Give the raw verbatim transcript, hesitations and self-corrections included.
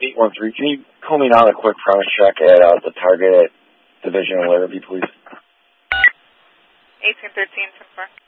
eight one three. Can you call me now on a quick promise check at uh, the Target Division in Larrabee, please? eighteen thirteen, ten four.